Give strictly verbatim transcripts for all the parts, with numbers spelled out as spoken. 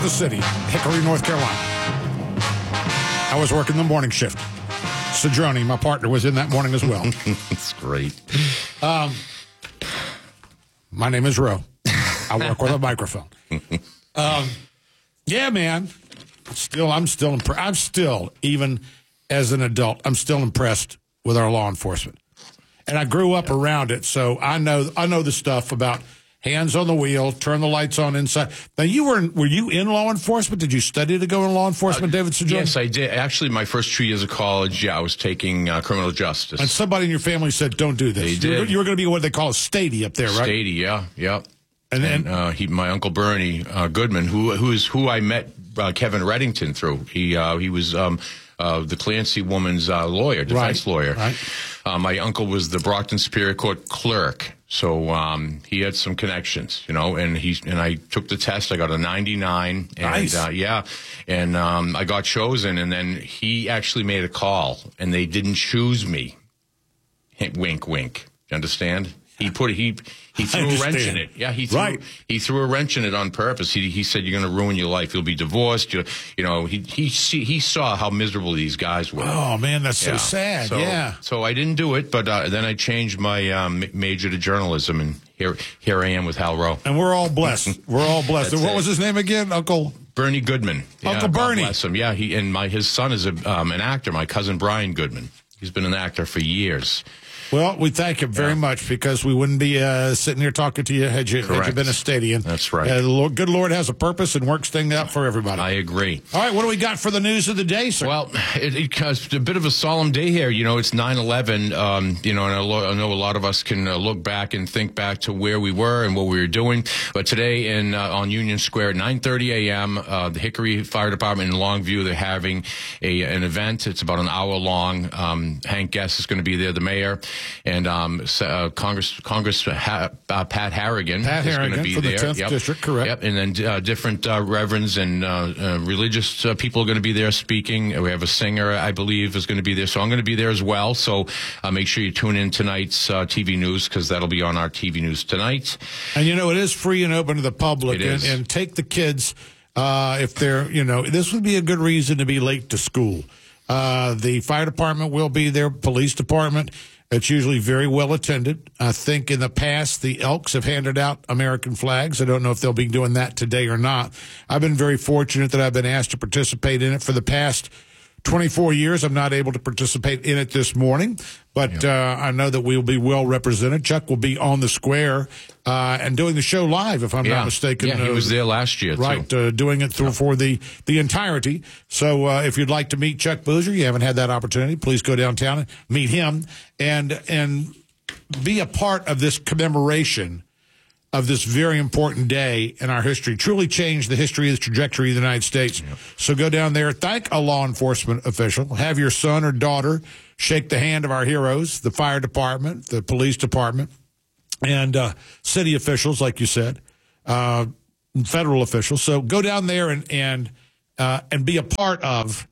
the city, Hickory, North Carolina. I was working the morning shift. Cedrone, my partner, was in that morning as well. That's great. Um, my name is Roe. I work with a microphone. Um, yeah, man. Still, I'm still impressed. I'm still, even as an adult, I'm still impressed with our law enforcement. And I grew up yeah. around it, so I know I know the stuff about hands on the wheel, turn the lights on inside. Now, you were were you in law enforcement? Did you study to go in law enforcement, uh, David Cedrone? Yes, I did. Actually, my first two years of college, yeah, I was taking uh, criminal justice. And somebody in your family said, don't do this. They did. You were, you were going to be what they call a statey up there, right? Statey, yeah, yeah. And then and, uh, he, my uncle Bernie uh, Goodman, who who is who I met uh, Kevin Reddington through. He uh, he was um, uh, the Clancy woman's uh, lawyer, defense right. lawyer. Right. Uh, my uncle was the Brockton Superior Court clerk, so um, he had some connections, you know. And he and I took the test. I got a ninety-nine. And, nice. Uh, yeah, and um, I got chosen. And then he actually made a call, and they didn't choose me. Wink, wink. You understand? He put he he threw a wrench in it. Yeah, he threw right. he threw a wrench in it on purpose. He he said, "You're going to ruin your life. You'll be divorced." You you know he he see, he saw how miserable these guys were. Oh man, that's yeah. so sad. So, yeah. So I didn't do it, but uh, then I changed my um, major to journalism, and here here I am with Hal Rowe. And we're all blessed. We're all blessed. And what it. was his name again, Uncle? Bernie Goodman. Uncle yeah, Bernie. God bless him. Yeah, he and my his son is a um, an actor. My cousin Brian Goodman. He's been an actor for years. Well, we thank him very yeah. much, because we wouldn't be uh, sitting here talking to you had you, had you been a stadium. That's right. Uh, the Lord, good Lord has a purpose and works things out for everybody. I agree. All right, what do we got for the news of the day, sir? Well, it, it, it's a bit of a solemn day here. You know, it's nine eleven, um, you know, and I, lo- I know a lot of us can uh, look back and think back to where we were and what we were doing. But today in uh, on Union Square at nine thirty a.m., uh, the Hickory Fire Department in Longview, they're having a an event. It's about an hour long. Um, Hank Guest is going to be there, the mayor, and um, Uh, Congress, Congress ha- uh, Pat Harrigan Pat is Harrigan going to be for there. the tenth yep. District, correct. Yep. And then uh, different uh, reverends and uh, uh, religious uh, people are going to be there speaking. We have a singer, I believe, is going to be there. So I'm going to be there as well. So uh, make sure you tune in tonight's uh, T V news, because that'll be on our T V news tonight. And, you know, it is free and open to the public. It and, is. and take the kids uh, if they're, you know, this would be a good reason to be late to school. Uh, the fire department will be there, police department. It's usually very well attended. I think in the past, the Elks have handed out American flags. I don't know if they'll be doing that today or not. I've been very fortunate that I've been asked to participate in it for the past twenty-four years. I'm not able to participate in it this morning, but uh, I know that we'll be well represented. Chuck will be on the square uh, and doing the show live, if I'm yeah. not mistaken. Yeah, he uh, was there last year, right, too. Uh, doing it through yeah. for the, the entirety. So uh, if you'd like to meet Chuck Boozer, you haven't had that opportunity, please go downtown and meet him and and be a part of this commemoration of this very important day in our history. Truly changed the history of the trajectory of the United States. Yep. So go down there, thank a law enforcement official, have your son or daughter shake the hand of our heroes, the fire department, the police department, and uh, city officials, like you said, uh, federal officials. So go down there and and uh, and be a part of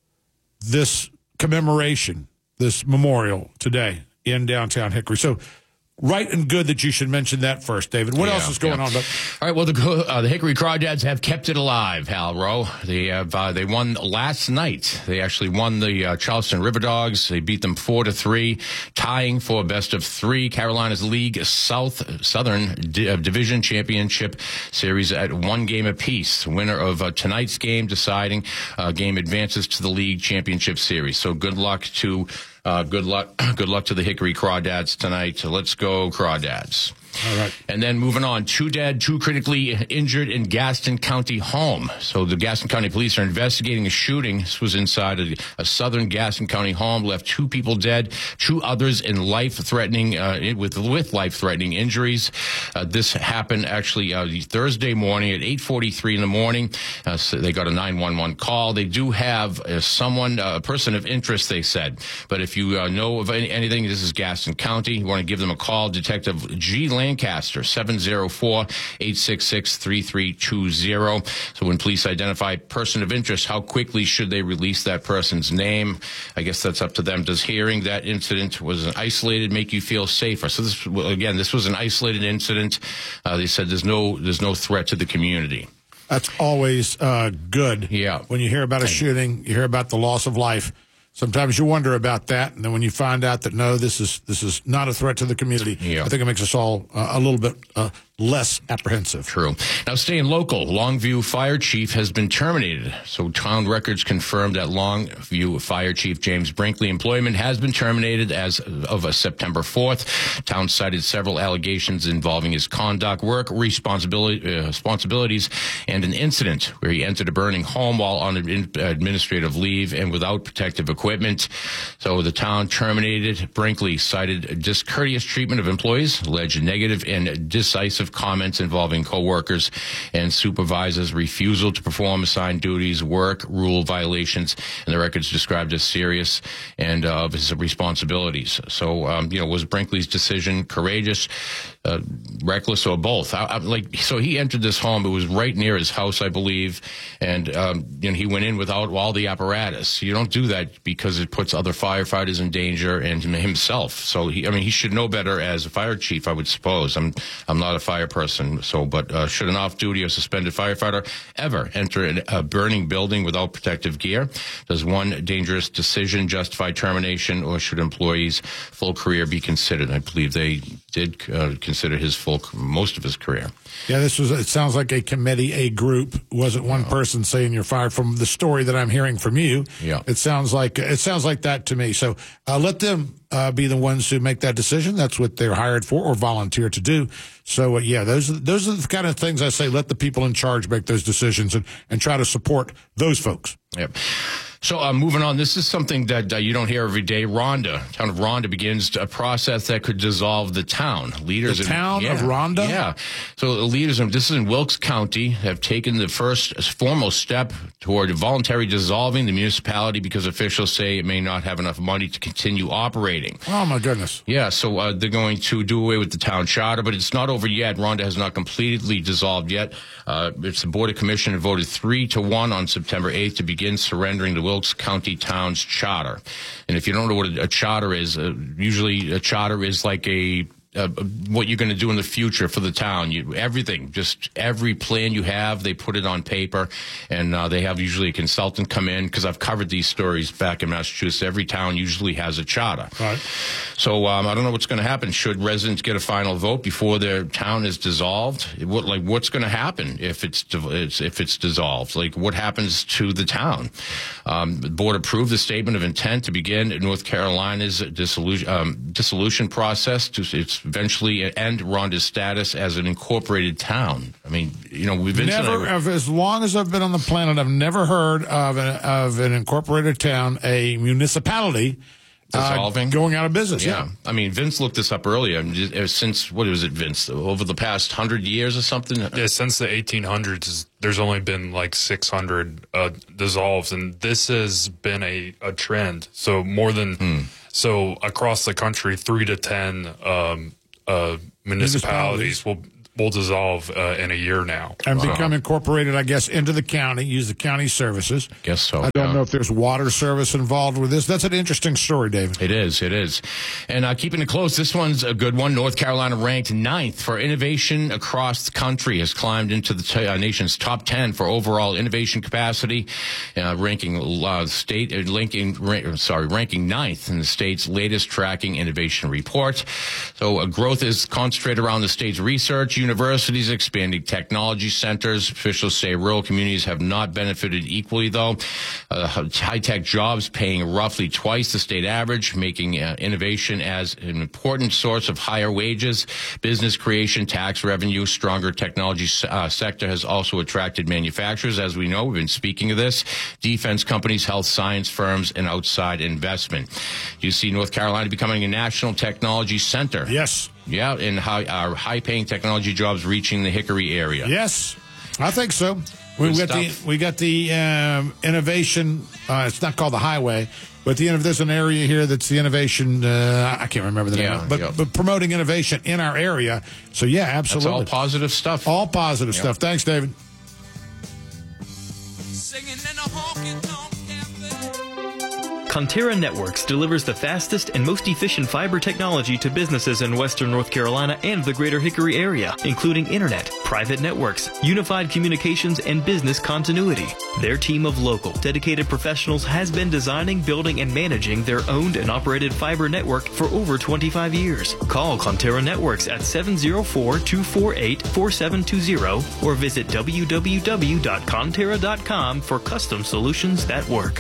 this commemoration, this memorial today in downtown Hickory. So right and good that you should mention that first, David. What yeah, else is going yeah. on? But all right, well, the, uh, the Hickory Crawdads have kept it alive, Hal Rowe. They have uh, they won last night. They actually won the uh, Charleston River Dogs. They beat them four to three, tying for best of three Carolinas League South Southern D- uh, Division Championship Series at one game apiece. Winner of uh, tonight's game, deciding uh, game, advances to the League Championship Series. So good luck to. Uh, good luck, good luck to the Hickory Crawdads tonight. Let's go, Crawdads. All right. And then moving on, two dead, two critically injured in Gaston County home. So the Gaston County Police are investigating a shooting. This was inside a, a southern Gaston County home, left two people dead, two others in life-threatening, uh, with with life-threatening injuries. Uh, this happened actually uh, Thursday morning at eight forty-three in the morning. Uh, so they got a nine one one call. They do have uh, someone, uh, a person of interest, they said. But if you uh, know of any, anything, this is Gaston County. You want to give them a call. Detective G. Lancaster, seven oh four, eight six six, three three two zero. So when police identify person of interest, how quickly should they release that person's name? I guess that's up to them. Does hearing that incident was an isolated make you feel safer? So this, well, again, this was an isolated incident. Uh, they said there's no there's no threat to the community. That's always uh, good. Yeah. When you hear about a shooting, you hear about the loss of life. Sometimes you wonder about that, and then when you find out that no, this is this is not a threat to the community, yeah. I think it makes us all uh, a little bit uh, less apprehensive. True. Now, staying local, Longview Fire Chief has been terminated. So, town records confirmed that Longview Fire Chief James Brinkley employment has been terminated as of uh, September fourth. Town cited several allegations involving his conduct, work responsibility, uh, responsibilities, and an incident where he entered a burning home while on administrative leave and without protective equipment. So, the town terminated. Brinkley cited discourteous treatment of employees, alleged negative and decisive comments involving coworkers and supervisors, refusal to perform assigned duties, work rule violations, and the records described as serious and uh, of his responsibilities. So, um, you know, was Brinkley's decision courageous, uh, reckless, or both? I, I, like, so he entered this home. It was right near his house, I believe, and um, you know, he went in without all the apparatus. You don't do that because it puts other firefighters in danger and himself. So, he, I mean, he should know better as a fire chief, I would suppose. I'm, I'm not a fire person, so but uh, should an off-duty or suspended firefighter ever enter a burning building without protective gear? Does one dangerous decision justify termination, or should employees' full career be considered? I believe they did uh, consider his full, most of his career. Yeah, this was. It sounds like a committee, a group. It wasn't one Oh. person saying you're fired. From the story that I'm hearing from you, Yeah. it sounds like it sounds like that to me. So uh, let them uh, be the ones who make that decision. That's what they're hired for or volunteer to do. So uh, yeah, those those are the kind of things I say. Let the people in charge make those decisions and and try to support those folks. Yep. So uh, moving on, this is something that uh, you don't hear every day. Rhonda, town of Rhonda begins a process that could dissolve the town. Leaders The in, town yeah, of Rhonda? Yeah. So the leaders, in, this is in Wilkes County, have taken the first formal step toward voluntary dissolving the municipality because officials say it may not have enough money to continue operating. Oh my goodness. Yeah, so uh, they're going to do away with the town charter, but it's not over yet. Rhonda has not completely dissolved yet. Uh, it's the Board of Commissioners voted three to one on September eighth to begin surrendering the Wilkes County Town's charter. And if you don't know what a, a charter is, uh, usually a charter is like a Uh, what you're going to do in the future for the town. You, everything, just every plan you have, they put it on paper, and uh, they have usually a consultant come in, because I've covered these stories back in Massachusetts. Every town usually has a charter. Right. So um, I don't know what's going to happen. Should residents get a final vote before their town is dissolved? What, like, what's going to happen if it's, it's if it's dissolved? Like, what happens to the town? Um, the board approved the statement of intent to begin North Carolina's dissolution, um, dissolution process to its eventually end Rhonda's status as an incorporated town. I mean, you know, we've been Never, as long as I've been on the planet, I've never heard of an, of an incorporated town, a municipality, dissolving, uh, going out of business. Yeah. yeah. I mean, Vince looked this up earlier. I mean, since, what was it, Vince? Over the past hundred years or something? Yeah, since the eighteen hundreds, there's only been like six hundred uh, dissolves, and this has been a, a trend. So more than, hmm. so across the country, three to ten um, uh, municipalities will will dissolve uh, in a year now. And Wow. become incorporated, I guess, into the county, use the county services. Guess so. I don't yeah. know if there's water service involved with this. That's an interesting story, David. It is, it is. And uh, keeping it close, this one's a good one. North Carolina ranked ninth for innovation across the country, has climbed into the t- uh, nation's top ten for overall innovation capacity, uh, ranking uh, state, uh, linking, ra- sorry, ranking ninth in the state's latest tracking innovation report. So uh, growth is concentrated around the state's research, universities, expanding technology centers. Officials say rural communities have not benefited equally, though. Uh, high-tech jobs paying roughly twice the state average, making uh, innovation as an important source of higher wages, business creation, tax revenue. Stronger technology uh, sector has also attracted manufacturers, as we know. We've been speaking of this. Defense companies, health science firms, and outside investment. You see North Carolina becoming a national technology center. Yes. Yeah, and high, uh, high-paying technology jobs reaching the Hickory area. Yes, I think so. We Good got the stuff. we got the um, innovation. Uh, it's not called the highway, but the there's an area here that's the innovation. Uh, I can't remember the name, Yeah, of it, but yep. but promoting innovation in our area. So yeah, That's absolutely, all positive stuff. all positive Yep. stuff. Thanks, David. Singing in a honky-tonk cafe. Conterra Networks delivers the fastest and most efficient fiber technology to businesses in Western North Carolina and the greater Hickory area, including internet, private networks, unified communications, and business continuity. Their team of local, dedicated professionals has been designing, building, and managing their owned and operated fiber network for over twenty-five years. Call Conterra Networks at seven zero four, two four eight, four seven two zero or visit w w w dot conterra dot com for custom solutions that work.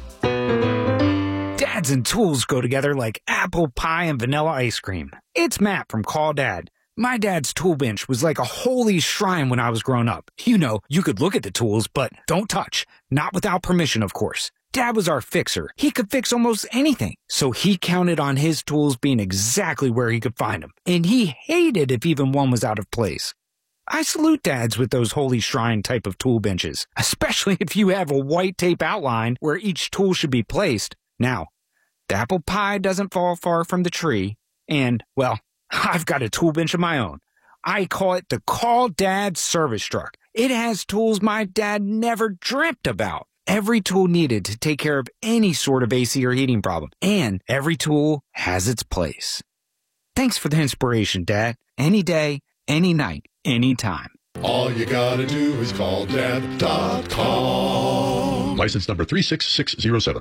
Dads and tools go together like apple pie and vanilla ice cream. It's Matt from Call Dad. My dad's tool bench was like a holy shrine when I was growing up. You know, you could look at the tools, but don't touch. Not without permission, of course. Dad was our fixer. He could fix almost anything, so he counted on his tools being exactly where he could find them. And he hated if even one was out of place. I salute dads with those holy shrine type of tool benches, especially if you have a white tape outline where each tool should be placed. Now, the apple pie doesn't fall far from the tree, and, well, I've got a tool bench of my own. I call it the Call Dad Service Truck. It has tools my dad never dreamt about. Every tool needed to take care of any sort of A C or heating problem, and every tool has its place. Thanks for the inspiration, Dad. Any day, any night, anytime. All you gotta do is call dad dot com. License number three six six zero seven.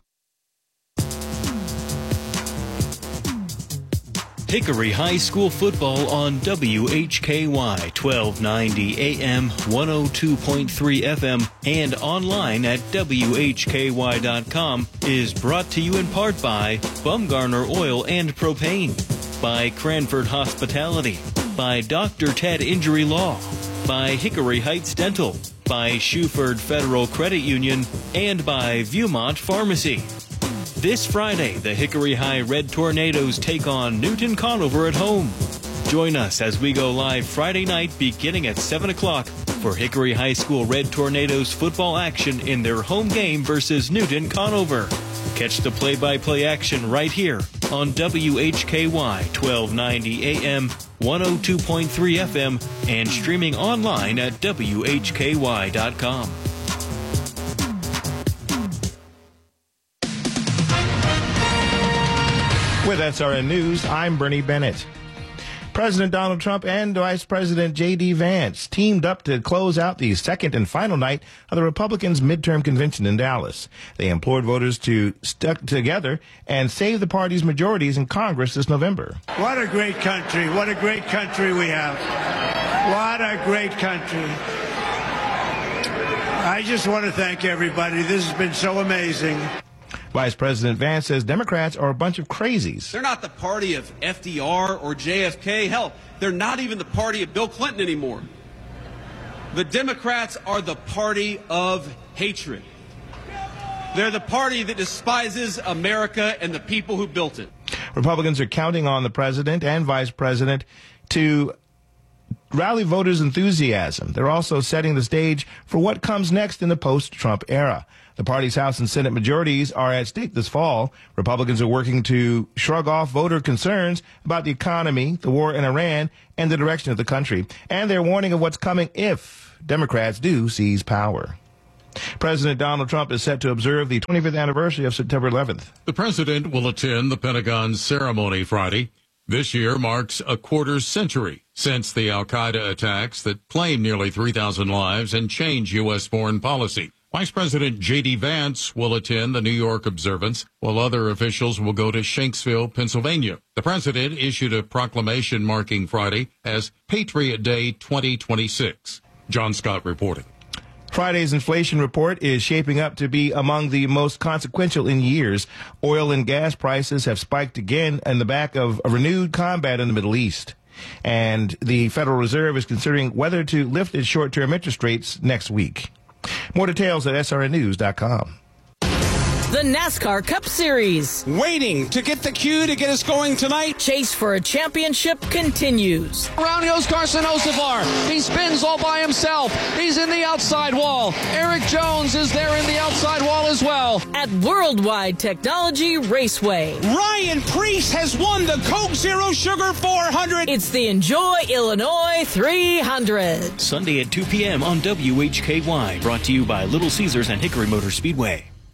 Hickory High School football on W H K Y twelve ninety A M, one oh two point three F M, and online at W H K Y dot com is brought to you in part by Bumgarner Oil and Propane, by Cranford Hospitality, by Doctor Ted Injury Law, by Hickory Heights Dental, by Shuford Federal Credit Union, and by Viewmont Pharmacy. This Friday, the Hickory High Red Tornadoes take on Newton Conover at home. Join us as we go live Friday night beginning at seven o'clock for Hickory High School Red Tornadoes football action in their home game versus Newton Conover. Catch the play-by-play action right here on W H K Y twelve ninety A M, one oh two point three F M, and streaming online at W H K Y dot com. With S R N News, I'm Bernie Bennett. President Donald Trump and Vice President J D Vance teamed up to close out the second and final night of the Republicans' midterm convention in Dallas. They implored voters to stick together and save the party's majorities in Congress this November. What a great country. What a great country we have. What a great country. I just want to thank everybody. This has been so amazing. Vice President Vance says Democrats are a bunch of crazies. They're not the party of F D R or J F K. Hell, they're not even the party of Bill Clinton anymore. The Democrats are the party of hatred. They're the party that despises America and the people who built it. Republicans are counting on the president and vice president to rally voters' enthusiasm. They're also setting the stage for what comes next in the post-Trump era. The party's House and Senate majorities are at stake this fall. Republicans are working to shrug off voter concerns about the economy, the war in Iran, and the direction of the country. And they're warning of what's coming if Democrats do seize power. President Donald Trump is set to observe the twenty-fifth anniversary of September eleventh. The president will attend the Pentagon ceremony Friday. This year marks a quarter century since the al-Qaeda attacks that claimed nearly three thousand lives and changed U S foreign policy. Vice President J D Vance will attend the New York observance, while other officials will go to Shanksville, Pennsylvania. The president issued a proclamation marking Friday as Patriot Day twenty twenty-six. John Scott reporting. Friday's inflation report is shaping up to be among the most consequential in years. Oil and gas prices have spiked again in the back of a renewed combat in the Middle East. And the Federal Reserve is considering whether to lift its short-term interest rates next week. More details at S R N news dot com. The NASCAR Cup Series. Waiting to get the cue to get us going tonight. Chase for a championship continues. Around goes Carson Hocevar. He spins all by himself. He's in the outside wall. Eric Jones is there in the outside wall as well. At Worldwide Technology Raceway. Ryan Preece has won the Coke Zero Sugar four hundred. It's the Enjoy Illinois three hundred. Sunday at two p.m. on W H K Y. Brought to you by Little Caesars and Hickory Motor Speedway.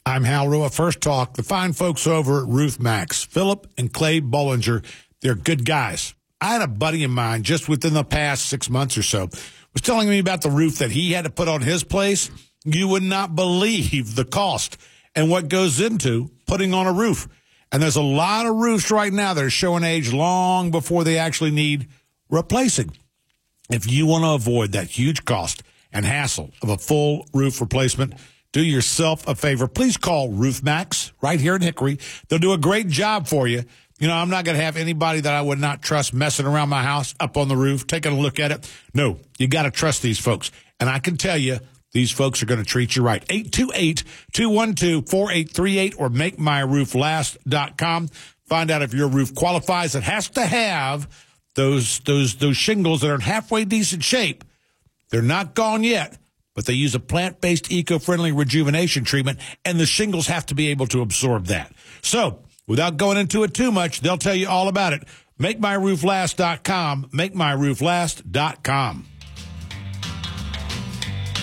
I'm Hal Rua. First Talk, the fine folks over at Roof Max, Philip and Clay Bollinger, they're good guys. I had a buddy of mine just within the past six months or so was telling me about the roof that he had to put on his place. You would not believe the cost and what goes into putting on a roof. And there's a lot of roofs right now that are showing age long before they actually need replacing. If you want to avoid that huge cost and hassle of a full roof replacement, do yourself a favor. Please call Roof Max right here in Hickory. They'll do a great job for you. You know, I'm not going to have anybody that I would not trust messing around my house up on the roof, taking a look at it. No, you got to trust these folks. And I can tell you, these folks are going to treat you right. eight two eight, two one two, four eight three eight or make my roof last dot com. Find out if your roof qualifies. It has to have those, those, those shingles that are in halfway decent shape. They're not gone yet, but they use a plant-based, eco-friendly rejuvenation treatment, and the shingles have to be able to absorb that. So, without going into it too much, they'll tell you all about it. make my roof last dot com, make my roof last dot com.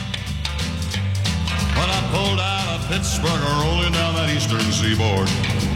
When I pulled out of Pittsburgh, rolling down that eastern seaboard,